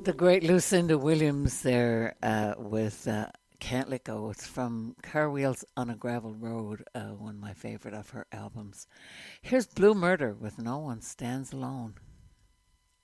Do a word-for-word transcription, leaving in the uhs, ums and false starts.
The great Lucinda Williams there uh, with uh, Can't Let Go. It's from Car Wheels on a Gravel Road, uh, one of my favourite of her albums. Here's Blue Murder with No One Stands Alone.